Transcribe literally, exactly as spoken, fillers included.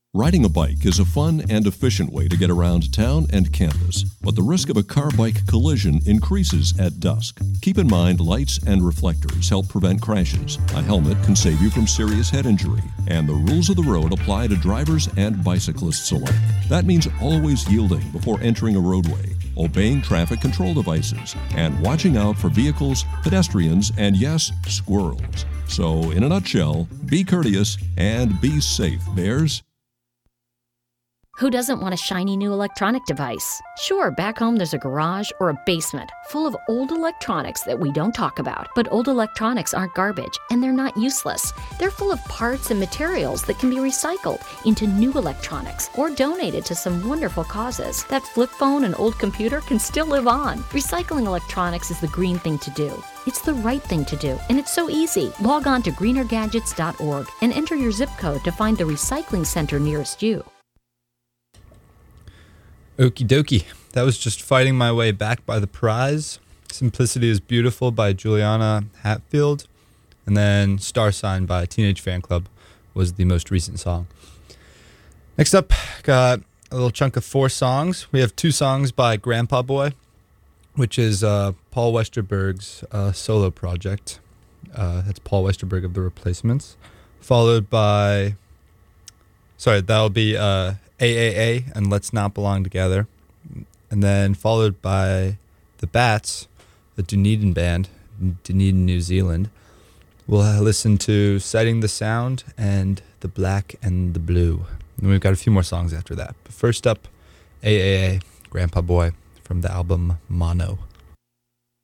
Riding a bike is a fun and efficient way to get around town and campus, but the risk of a car-bike collision increases at dusk. Keep in mind lights and reflectors help prevent crashes. A helmet can save you from serious head injury, and the rules of the road apply to drivers and bicyclists alike. That means always yielding before entering a roadway, obeying traffic control devices, and watching out for vehicles, pedestrians, and yes, squirrels. So, in a nutshell, be courteous and be safe, Bears. Who doesn't want a shiny new electronic device? Sure, back home there's a garage or a basement full of old electronics that we don't talk about. But old electronics aren't garbage, and they're not useless. They're full of parts and materials that can be recycled into new electronics or donated to some wonderful causes. That flip phone and old computer can still live on. Recycling electronics is the green thing to do. It's the right thing to do, and it's so easy. Log on to greener gadgets dot org and enter your zip code to find the recycling center nearest you. Okie dokie. That was just Fighting My Way Back by The Prize. Simplicity is Beautiful by Juliana Hatfield. And then Star Sign by Teenage Fan Club was the most recent song. Next up, got a little chunk of four songs. We have two songs by Grandpa Boy, which is uh, Paul Westerberg's uh, solo project. Uh, that's Paul Westerberg of The Replacements. Followed by... Sorry, that'll be... Uh, A A A and Let's Not Belong Together, and then followed by the Bats, the Dunedin band, Dunedin, New Zealand. We'll listen to Sighting the Sound and The Black and the Blue. And we've got a few more songs after that. But first up, A A A, Grandpa Boy, from the album Mono.